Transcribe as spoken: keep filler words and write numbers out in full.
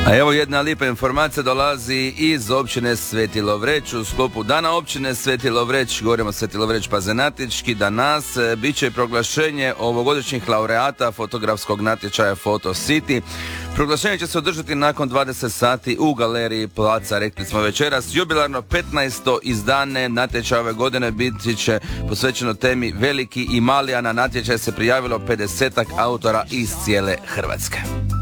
A evo jedna lijepa informacija dolazi iz općine Sveti Lovreć. U sklopu dana općine Sveti Lovreć, govorimo Sveti Lovreć Pazenatički, danas bit će proglašenje ovogodišnjih laureata fotografskog natječaja Photo City. Proglašenje će se održati nakon dvadeset sati u galeriji Placa, rekli smo večeras. Jubilarno petnaesto izdane natječaja ove godine biti će posvećeno temi Veliki i mali, a na natječaj se prijavilo pedesetak autora iz cijele Hrvatske.